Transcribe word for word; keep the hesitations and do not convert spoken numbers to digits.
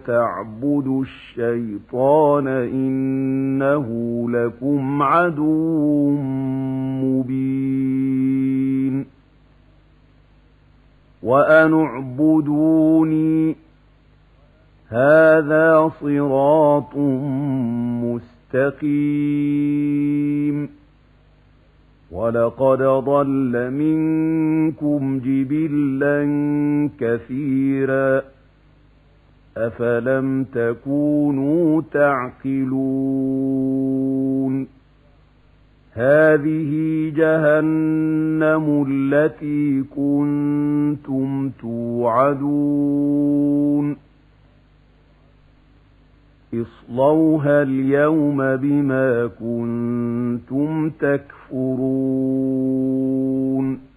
تعبدوا الشيطان إنه لكم عدو مبين وأن اعبدوني هذا صراط مستقيم ولقد ضل منكم جبلا كثيرا أفلم تكونوا تعقلون هذه جهنم التي كنتم توعدون اصلوها اليوم بما كنتم تكفرون